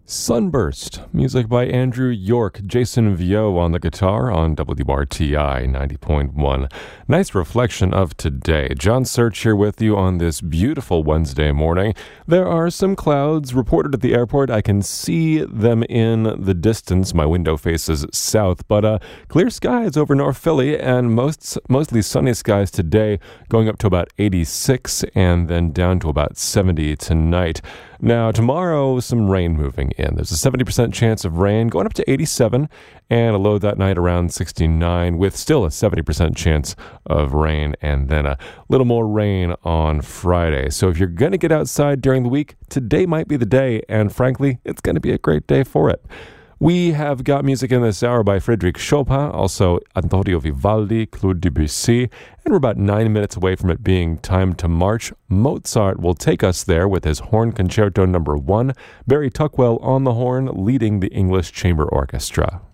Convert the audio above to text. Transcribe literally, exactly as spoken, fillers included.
Sunburst, music by Andrew York, Jason Vio on the guitar on W R T I ninety point one. Nice reflection of today. John Search here with you on this beautiful Wednesday morning. There are some clouds reported at the airport. I can see them in the distance. My window faces south, but uh, clear skies over North Philly and most mostly sunny skies today, going up to about eighty-six and then down to about seventy tonight. Now, tomorrow, some rain moving in. There's a seventy percent chance of rain going up to eighty-seven, and a low that night around sixty-nine, with still a seventy percent chance of rain, and then a little more rain on Friday. So if you're going to get outside during the week, today might be the day, and frankly, it's going to be a great day for it. We have got music in this hour by Frédéric Chopin, also Antonio Vivaldi, Claude Debussy, and we're about nine minutes away from it being time to march. Mozart will take us there with his Horn Concerto number one, Barry Tuckwell on the horn leading the English Chamber Orchestra.